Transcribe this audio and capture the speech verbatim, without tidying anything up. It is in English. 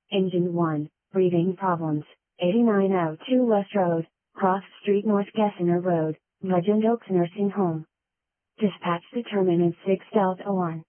Engine one, breathing problems, eighty-nine oh two West Road, Cross Street North Gessner Road, Legend Oaks Nursing Home. Dispatch determinant six Delta one.